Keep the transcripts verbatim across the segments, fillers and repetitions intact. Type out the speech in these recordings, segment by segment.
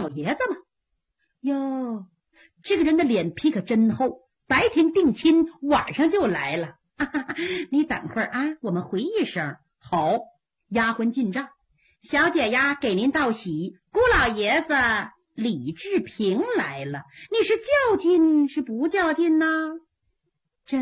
老爷子吗？哟，这个人的脸皮可真厚，白天定亲，晚上就来了。哈哈，你等会儿啊，我们回一声。好，丫鬟进帐。小姐呀，给您道喜，姑老爷子李志平来了。你是较劲是不较劲呢？这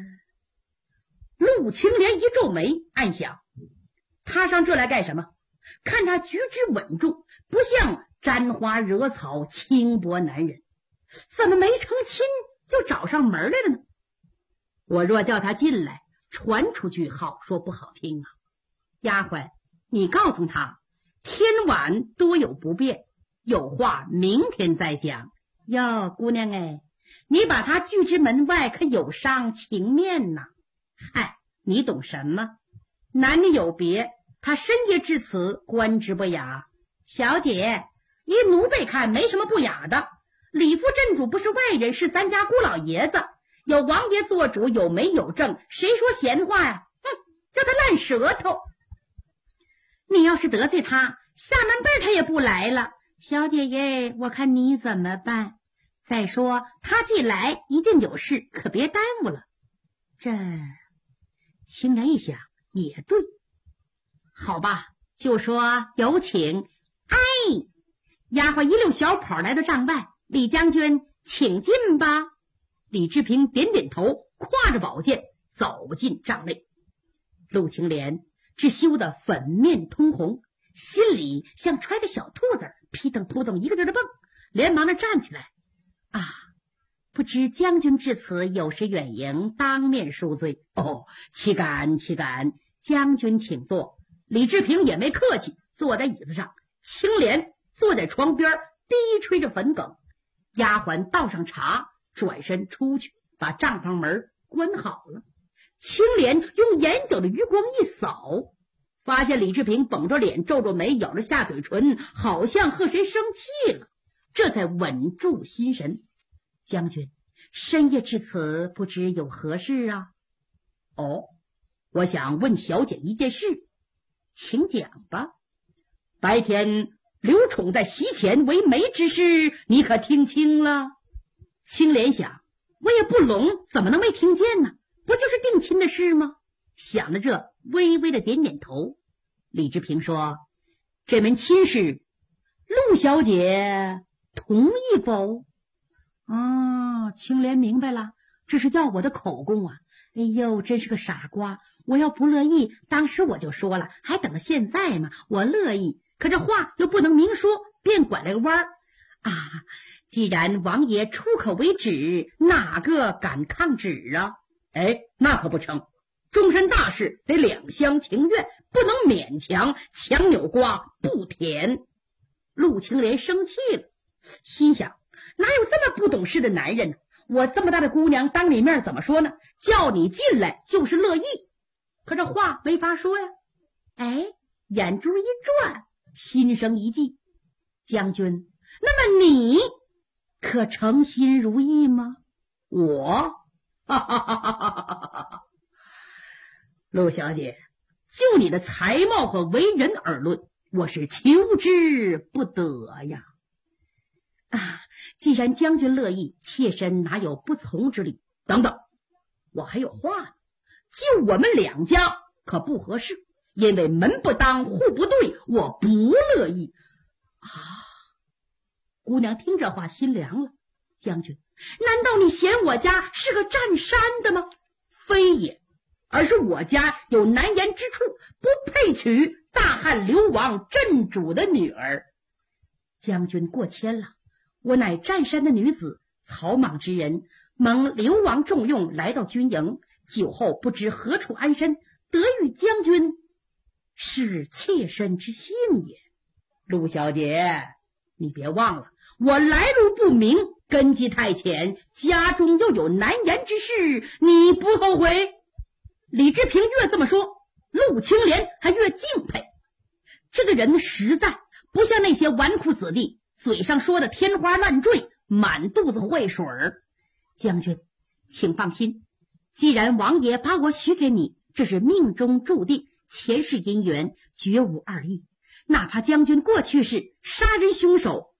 陆青莲一皱眉，暗想他上这来干什么？看他举止稳重，不像沾花惹草轻薄男人，怎么没成亲就找上门来了呢？我若叫他进来，传出去好说不好听啊。丫鬟，你告诉他天晚多有不便，有话明天再讲。哟，姑娘哎，你把他拒之门外，可有伤情面呐。嗨，你懂什么？男女有别，他深夜至此，官职不雅。小姐，依奴辈看没什么不雅的。李府镇主不是外人，是咱家姑老爷子，有王爷做主，有媒有证，谁说闲话呀？哼，叫他烂舌头。你要是得罪他，下门辈他也不来了。小姐耶，我看你怎么办？再说他既来，一定有事，可别耽误了。这青莲一想，也对。好吧，就说有请。哎，丫鬟一溜小跑来到帐外，李将军请进吧。李志平点点头，挎着宝剑走进帐内。陆青莲只羞得粉面通红，心里像揣个小兔子，扑腾扑腾一个劲的蹦，连忙的站起来。啊，不知将军至此有失远迎，当面恕罪。哦，岂敢岂敢，将军请坐。李志平也没客气，坐在椅子上。青莲坐在床边，低吹着粉梗。丫鬟倒上茶，转身出去，把帐房门关好了。青莲用眼角的余光一扫，发现李志平绷着脸，皱着眉，咬着下嘴唇，好像和谁生气了，这才稳住心神。将军，深夜至此，不知有何事啊？哦，我想问小姐一件事。请讲吧。白天刘宠在席前为媒之事，你可听清了？青莲想，我也不聋，怎么能没听见呢？不就是定亲的事吗？想了这，微微的点点头。李志平说，这门亲事陆小姐同意否？哦，青莲明白了，这是要我的口供啊。哎呦，真是个傻瓜，我要不乐意，当时我就说了，还等到现在吗？我乐意，可这话又不能明说，便拐了个弯儿啊。既然王爷出口为止，哪个敢抗旨啊？哎，那可不成，终身大事得两厢情愿，不能勉强，强扭瓜不甜。陆青莲生气了，心想，哪有这么不懂事的男人呢？我这么大的姑娘，当你面怎么说呢？叫你进来就是乐意，可这话没法说呀。哎，眼珠一转，心生一计，将军，那么你可诚心如意吗？我哈哈哈哈哈哈！陆小姐，就你的才貌和为人而论，我是求之不得呀。啊，既然将军乐意，妾身哪有不从之理？等等，我还有话呢。就我们两家可不合适，因为门不当户不对，我不乐意啊。姑娘听这话心凉了。将军，难道你嫌我家是个占山的吗？非也，而是我家有难言之处，不配娶大汉流亡镇主的女儿。将军过谦了，我乃占山的女子，草莽之人，蒙流亡重用，来到军营，酒后不知何处安身，得遇将军，是妾身之幸也。陆小姐，你别忘了，我来路不明，根基太浅，家中又有难言之事，你不后悔？李志平越这么说，陆青莲还越敬佩。这个人实在不像那些纨绔子弟，嘴上说的天花乱坠，满肚子坏水儿。将军，请放心，既然王爷把我许给你，这是命中注定，前世姻缘绝无二意。哪怕将军过去是杀人凶手，